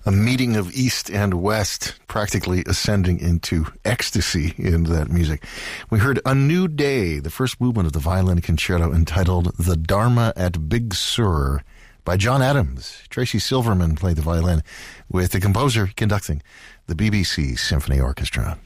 a meeting of East and West, practically ascending into ecstasy in that music. We heard A New Day, the first movement of the violin concerto entitled The Dharma at Big Sur by John Adams. Tracy Silverman played the violin with the composer conducting the BBC Symphony Orchestra.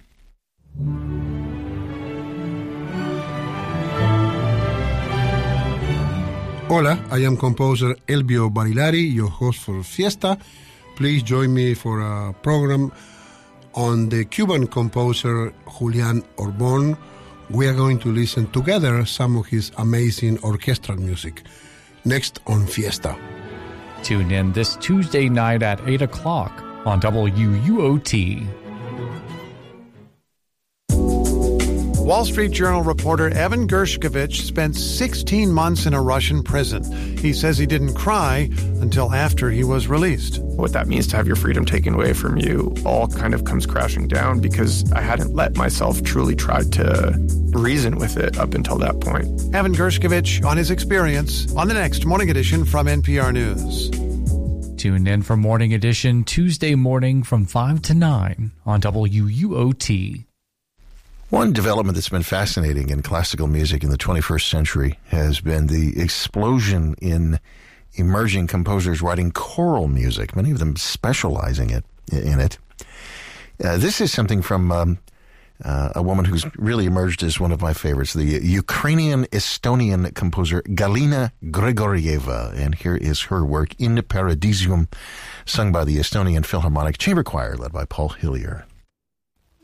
Hola, I am composer Elbio Barilari, your host for Fiesta. Please join me for a program on the Cuban composer Julian Orbon. We are going to listen together some of his amazing orchestral music. Next on Fiesta. Tune in this Tuesday night at 8 o'clock on WUOT. Wall Street Journal reporter Evan Gershkovich spent 16 months in a Russian prison. He says he didn't cry until after he was released. What that means to have your freedom taken away from you all kind of comes crashing down because I hadn't let myself truly try to reason with it up until that point. Evan Gershkovich on his experience on the next Morning Edition from NPR News. Tune in for Morning Edition Tuesday morning from 5 to 9 on WUOT. One development that's been fascinating in classical music in the 21st century has been the explosion in emerging composers writing choral music, many of them specializing in it. This is something from a woman who's really emerged as one of my favorites, the Ukrainian-Estonian composer Galina Grigorieva. And here is her work, In Paradisium, sung by the Estonian Philharmonic Chamber Choir, led by Paul Hillier.